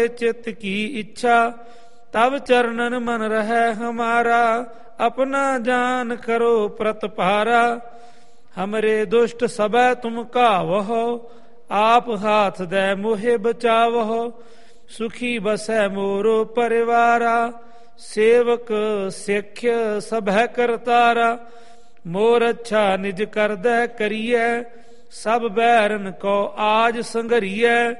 चित्त की इच्छा, तब चरणन मन रहे हमारा, अपना जान करो प्रतपारा। हमरे दुष्ट सबै तुम कावहो, आप हाथ दे मोहे बचावहो। सुखी बसै मोरो परिवारा, सेवक सिख सभै करतारा। मोर अच्छा निज कर दे करिए, सब बैरन को आज संघरिए।